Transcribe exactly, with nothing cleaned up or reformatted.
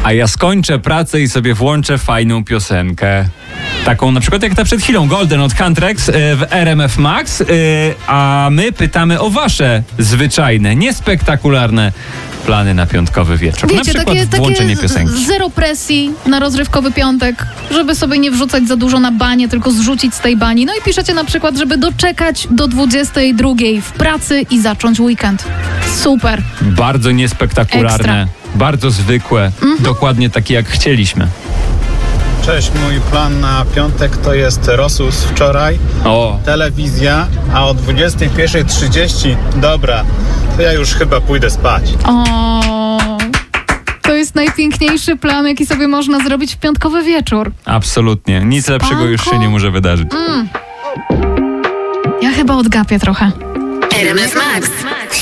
A ja skończę pracę i sobie włączę fajną piosenkę. Taką na przykład jak ta przed chwilą, Golden od Countrex w R M F Max. A my pytamy o wasze zwyczajne, niespektakularne plany na piątkowy wieczór. Wiecie, na przykład takie, włączenie takie piosenki. Zero presji na rozrywkowy piątek, żeby sobie nie wrzucać za dużo na banie, tylko zrzucić z tej bani. No i piszecie na przykład, żeby doczekać do dwudziestej drugiej w pracy i zacząć weekend. Super. Bardzo niespektakularne, Ekstra. bardzo zwykłe, mhm. dokładnie takie jak chcieliśmy. Cześć, mój plan na piątek to jest rosół z wczoraj, O. telewizja, a o dwudziestej pierwszej trzydzieści, dobra, to ja już chyba pójdę spać. O, to jest najpiękniejszy plan, jaki sobie można zrobić w piątkowy wieczór. Absolutnie. Nic Spanko. lepszego już się nie może wydarzyć. Mm. Ja chyba odgapię trochę. R M F Max.